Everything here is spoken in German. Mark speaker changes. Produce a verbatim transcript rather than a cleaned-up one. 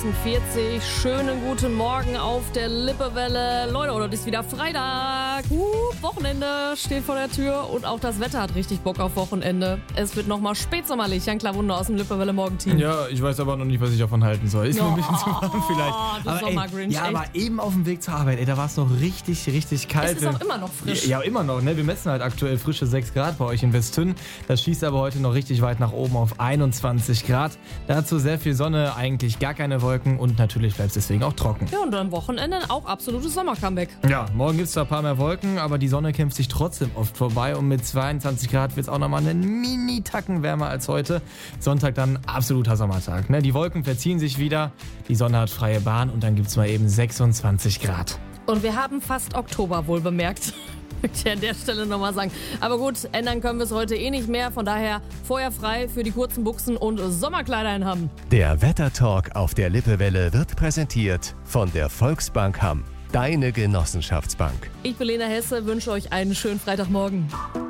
Speaker 1: vierzig. Schönen guten Morgen auf der Lippewelle. Leute, oder ist wieder Freitag. Uh, Wochenende steht vor der Tür und auch das Wetter hat richtig Bock auf Wochenende. Es wird nochmal spätsommerlich. Jan Klawunder aus dem Lippewelle Morgenteam.
Speaker 2: Ja, ich weiß aber noch nicht, was ich davon halten soll. Ist
Speaker 1: oh,
Speaker 2: nur ein bisschen zu warm vielleicht.
Speaker 1: Du
Speaker 2: aber,
Speaker 1: Sommergrinch,
Speaker 2: ja,
Speaker 1: echt.
Speaker 2: aber eben auf dem Weg zur Arbeit, ey, da war es noch richtig, richtig kalt.
Speaker 1: Es ist auch immer noch frisch.
Speaker 2: Ja, immer noch, ne? Wir messen halt aktuell frische sechs Grad bei euch in Westünn. Das schießt aber heute noch richtig weit nach oben auf einundzwanzig Grad. Dazu sehr viel Sonne, eigentlich gar keine Wolken und natürlich bleibt es deswegen auch trocken.
Speaker 1: Ja, und am Wochenende auch absolutes Sommer-Comeback.
Speaker 2: Ja, morgen gibt es zwar ein paar mehr Wolken, aber die Sonne kämpft sich trotzdem oft vorbei und mit zweiundzwanzig Grad wird es auch nochmal einen Mini-Tacken wärmer als heute. Sonntag dann absoluter Sommertag. Ne? Die Wolken verziehen sich wieder, die Sonne hat freie Bahn und dann gibt es mal eben sechsundzwanzig Grad.
Speaker 1: Und wir haben fast Oktober wohl bemerkt. Möchte ich an der Stelle nochmal sagen. Aber gut, ändern können wir es heute eh nicht mehr. Von daher feuerfrei für die kurzen Buchsen und Sommerkleider in Hamm.
Speaker 3: Der Wettertalk auf der Lippewelle wird präsentiert von der Volksbank Hamm. Deine Genossenschaftsbank.
Speaker 1: Ich bin Lena Hesse, wünsche euch einen schönen Freitagmorgen.